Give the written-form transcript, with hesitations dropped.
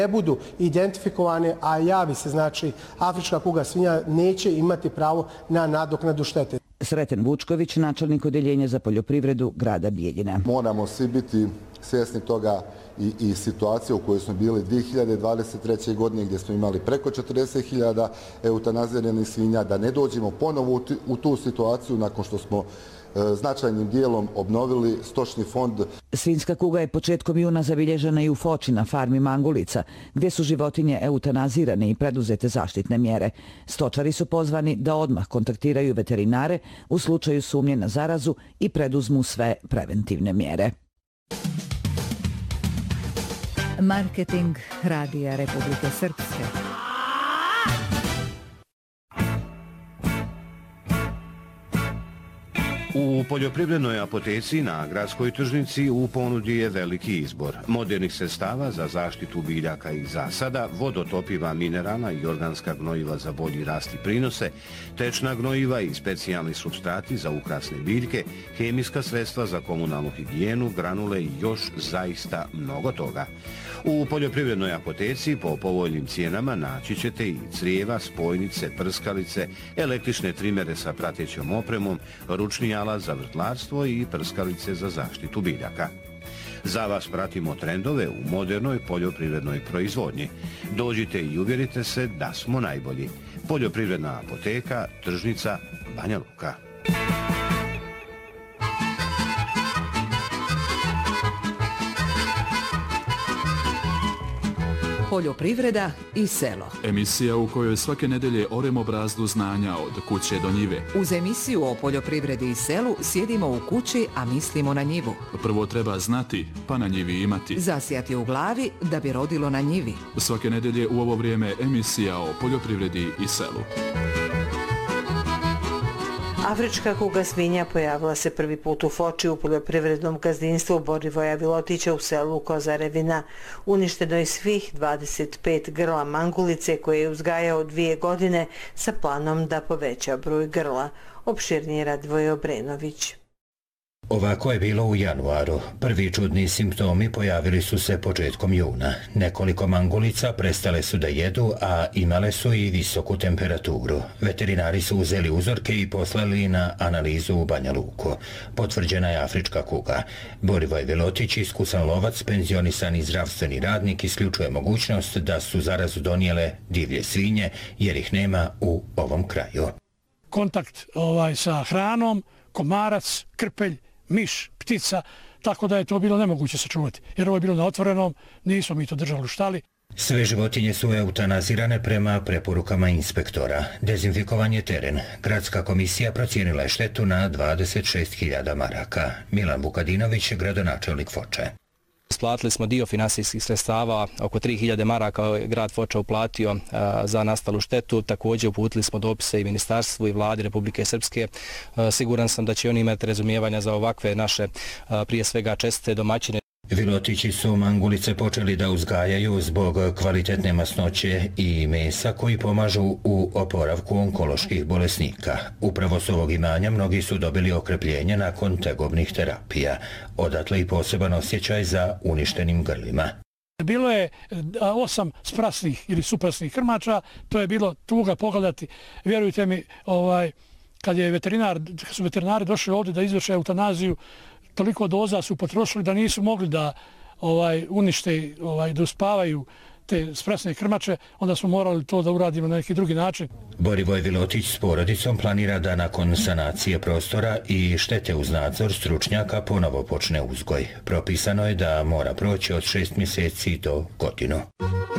ne budu identifikovane, a javi se, znači, afrička kuga svinja, neće imati pravo na nadoknadu štete. Sreten Vučković, načelnik odeljenja za poljoprivredu grada Bijeljina. Moramo svi biti svjesni toga i situacije u kojoj smo bili 2023. godine gdje smo imali preko 40.000 eutanaziranih svinja, da ne dođemo ponovo u tu situaciju nakon što smo značajnim dijelom obnovili stočni fond. Svinjska kuga je početkom juna zabilježena i u Foči na farmi Mangulica, gdje su životinje eutanazirane i preduzete zaštitne mjere. Stočari su pozvani da odmah kontaktiraju veterinare u slučaju sumnje na zarazu i preduzmu sve preventivne mjere. Marketing Radija Republike Srpske. U poljoprivrednoj apoteci na gradskoj tržnici u ponudi je veliki izbor modernih sredstava za zaštitu biljaka i zasada, vodotopiva, mineralna i organska gnojiva za bolji rast i prinose, tečna gnojiva i specijalni supstrati za ukrasne biljke, hemijska sredstva za komunalnu higijenu, granule i još zaista mnogo toga. U poljoprivrednoj apoteci po povoljnim cijenama naći ćete i crijeva, spojnice, prskalice, električne trimere sa pratećom opremom, ručni alat za vrtlarstvo i prskalice za zaštitu biljaka. Za vas pratimo trendove u modernoj poljoprivrednoj proizvodnji. Dođite i uvjerite se da smo najbolji. Poljoprivredna apoteka, tržnica, Banja Luka. Poljoprivreda i selo. Emisija u kojoj svake nedelje oremo brazdu znanja od kuće do njive. Uz emisiju o poljoprivredi i selu sjedimo u kući, a mislimo na njivu. Prvo treba znati, pa na njivi imati. Zasijati u glavi da bi rodilo na njivi. Svake nedelje u ovo vrijeme emisija o poljoprivredi i selu. Afrička kuga svinja pojavila se prvi put u Foči u poljoprivrednom gazdinstvu Borivoja Vilotića u selu Kozarevina. Uništeno je svih 25 grla mangulice koje je uzgajao 2 godine sa planom da poveća broj grla. Opširnije Radvoje Obrenović. Ovako je bilo u januaru. Prvi čudni simptomi pojavili su se početkom juna. Nekoliko mangulica prestale su da jedu, a imale su i visoku temperaturu. Veterinari su uzeli uzorke i poslali na analizu u Banja Luku. Potvrđena je afrička kuga. Borivoj Vilotić, iskusan lovac, penzionisani zdravstveni radnik, isključuje mogućnost da su zarazu donijele divlje svinje, jer ih nema u ovom kraju. Kontakt sa hranom, komarac, krpelj, miš, ptica, tako da je to bilo nemoguće sačuvati. Jer ovo je bilo na otvorenom, nismo mi to držali u štali. Sve životinje su eutanazirane prema preporukama inspektora. Dezinfikovan je teren. Gradska komisija procijenila je štetu na 26.000 maraka. Milan Vukadinović, gradonačelnik Foče. Isplatili smo dio finansijskih sredstava, oko 3.000 maraka je grad Foča uplatio za nastalu štetu. Također uputili smo dopise i ministarstvu i vladi Republike Srpske. Siguran sam da će oni imati razumijevanja za ovakve naše, prije svega, čestite domaćine. Vilotići su mangulice počeli da uzgajaju zbog kvalitetne masnoće i mesa koji pomažu u oporavku onkoloških bolesnika. Upravo s ovog imanja mnogi su dobili okrepljenje nakon tegobnih terapija. Odatle i poseban osjećaj za uništenim grlima. Bilo je 8 sprasnih ili suprasnih krmača, to je bilo tuga pogledati. Vjerujte mi, kad su veterinari došli ovdje da izvrše eutanaziju, toliko doza su potrošili da nisu mogli da unište, da uspavaju te sprasne krmače, onda smo morali to da uradimo na neki drugi način. Borivoj Vilotić s porodicom planira da nakon sanacije prostora i štete uz nadzor stručnjaka ponovo počne uzgoj. Propisano je da mora proći od 6 mjeseci do godinu.